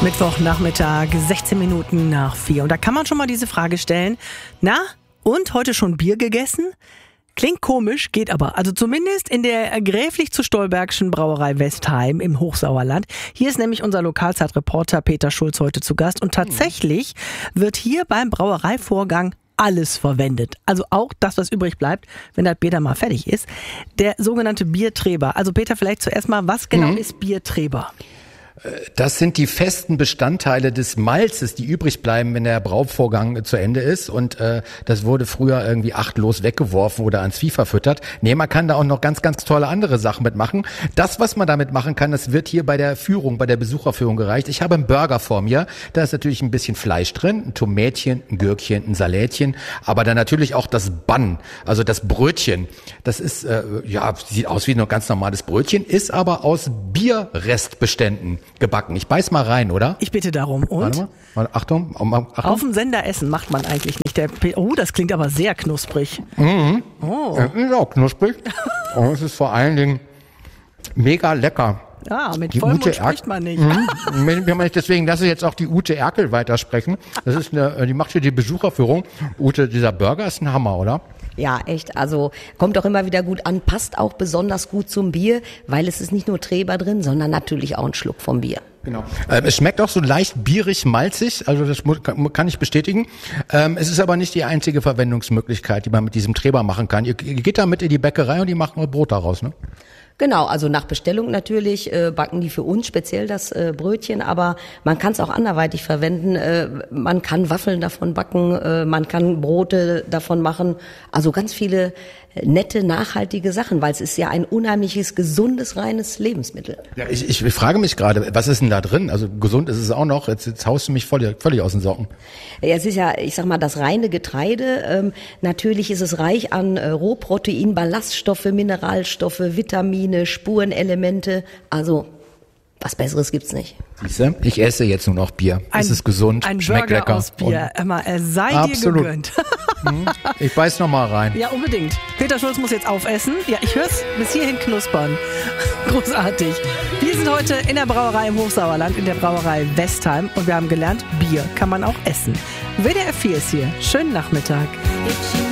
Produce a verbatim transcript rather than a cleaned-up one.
Mittwochnachmittag, sechzehn Minuten nach vier. Und da kann man schon mal diese Frage stellen. Na, und heute schon Bier gegessen? Klingt komisch, geht aber. Also zumindest in der gräflich zu Stolbergschen Brauerei Westheim im Hochsauerland. Hier ist nämlich unser Lokalzeitreporter Peter Schulz heute zu Gast. Und tatsächlich wird hier beim Brauereivorgang alles verwendet. Also auch das, was übrig bleibt, wenn das Bier dann mal fertig ist. Der sogenannte Biertreber. Also Peter, vielleicht zuerst mal, was genau mhm. ist Biertreber? Das sind die festen Bestandteile des Malzes, die übrig bleiben, wenn der Brauvorgang zu Ende ist. Und äh, das wurde früher irgendwie achtlos weggeworfen oder ans Vieh verfüttert. Nee, man kann da auch noch ganz, ganz tolle andere Sachen mitmachen. Das, was man damit machen kann, das wird hier bei der Führung, bei der Besucherführung gereicht. Ich habe einen Burger vor mir. Da ist natürlich ein bisschen Fleisch drin, ein Tomätchen, ein Gürkchen, ein Salätchen. Aber dann natürlich auch das Bun, also das Brötchen. Das ist, äh, ja, sieht aus wie ein ganz normales Brötchen, ist aber aus Bierrestbeständen gebacken. Ich beiß mal rein, oder? Ich bitte darum. Und? Warte mal. Achtung. Achtung. Auf dem Sender essen macht man eigentlich nicht. Der P- oh, das klingt aber sehr knusprig. Mhm. Oh. Ja, ist auch knusprig. Und es ist vor allen Dingen mega lecker. Ja, mit Vollmond spricht man nicht. Mhm. Deswegen lasse ich jetzt auch die Ute Erkel weitersprechen. Das ist eine, die macht hier die Besucherführung. Ute, dieser Burger ist ein Hammer, oder? Ja, echt. Also kommt auch immer wieder gut an, passt auch besonders gut zum Bier, weil es ist nicht nur Treber drin, sondern natürlich auch ein Schluck vom Bier. Genau. Ähm, es schmeckt auch so leicht bierig, malzig, also das kann, kann ich bestätigen. Ähm, es ist aber nicht die einzige Verwendungsmöglichkeit, die man mit diesem Treber machen kann. Ihr, ihr geht damit in die Bäckerei und die machen Brot daraus, ne? Genau, also nach Bestellung natürlich äh, backen die für uns speziell das äh, Brötchen, aber man kann es auch anderweitig verwenden. Äh, man kann Waffeln davon backen, äh, man kann Brote davon machen, also ganz viele äh, nette, nachhaltige Sachen, weil es ist ja ein unheimliches, gesundes, reines Lebensmittel. Ja, ich, ich frage mich gerade, was ist denn da drin? Also gesund ist es auch noch, jetzt, jetzt haust du mich völlig, völlig aus den Socken. Ja, es ist ja, ich sag mal, das reine Getreide. Ähm, natürlich ist es reich an äh, Rohprotein, Ballaststoffe, Mineralstoffe, Vitamine, Spurenelemente, also was Besseres gibt's nicht. Siehste, ich esse jetzt nur noch Bier. Ein, es ist gesund, ein schmeckt Burger lecker. Aus Bier. Emma, er sei absolut. dir gegönnt. Ich beiß noch mal rein. Ja, unbedingt. Peter Schulz muss jetzt aufessen. Ja, ich hör's bis hierhin knuspern. Großartig. Wir sind heute in der Brauerei im Hochsauerland, in der Brauerei Westheim und wir haben gelernt, Bier kann man auch essen. W D R vier ist hier. Schönen Nachmittag.